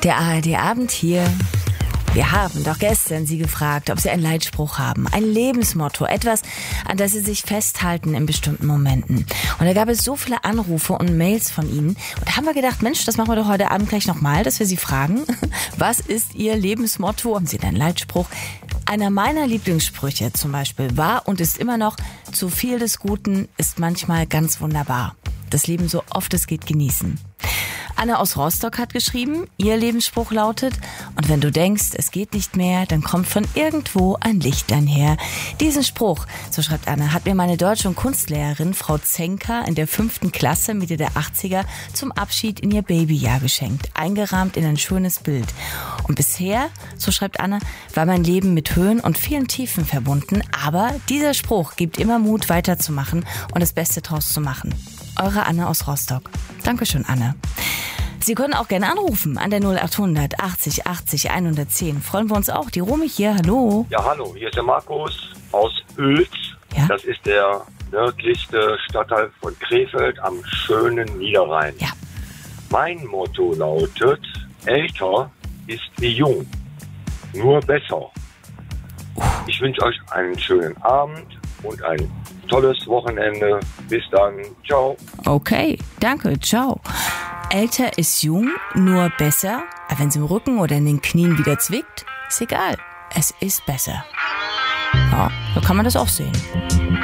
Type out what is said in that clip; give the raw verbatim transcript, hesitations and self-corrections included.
Der A R D-Abend hier. Wir haben doch gestern Sie gefragt, ob Sie einen Leitspruch haben, ein Lebensmotto, etwas, an das Sie sich festhalten in bestimmten Momenten. Und da gab es so viele Anrufe und Mails von Ihnen. Und da haben wir gedacht, Mensch, das machen wir doch heute Abend gleich nochmal, dass wir Sie fragen, was ist Ihr Lebensmotto? Haben Sie einen Leitspruch? Einer meiner Lieblingssprüche zum Beispiel war und ist immer noch: zu viel des Guten ist manchmal ganz wunderbar. Das Leben so oft es geht genießen. Anne aus Rostock hat geschrieben, ihr Lebensspruch lautet: und wenn du denkst, es geht nicht mehr, dann kommt von irgendwo ein Licht einher. Diesen Spruch, so schreibt Anne, hat mir meine Deutsch- und Kunstlehrerin Frau Zenker in der fünften Klasse Mitte der achtziger zum Abschied in ihr Babyjahr geschenkt, eingerahmt in ein schönes Bild. Und bisher, so schreibt Anne, war mein Leben mit Höhen und vielen Tiefen verbunden, aber dieser Spruch gibt immer Mut, weiterzumachen und das Beste draus zu machen. Eure Anne aus Rostock. Dankeschön, Anne. Sie können auch gerne anrufen an der null achthundert achtzig achtzig hundertzehn. Freuen wir uns auch. Die Romy hier, hallo. Ja, hallo, hier ist der Markus aus Oels. Ja? Das ist der nördlichste Stadtteil von Krefeld am schönen Niederrhein. Ja. Mein Motto lautet: älter ist wie jung, nur besser. Ich wünsche euch einen schönen Abend und ein tolles Wochenende. Bis dann. Ciao. Okay, danke, ciao. Älter ist jung, nur besser. Aber wenn es im Rücken oder in den Knien wieder zwickt, ist egal. Es ist besser. Ja, so kann man das auch sehen.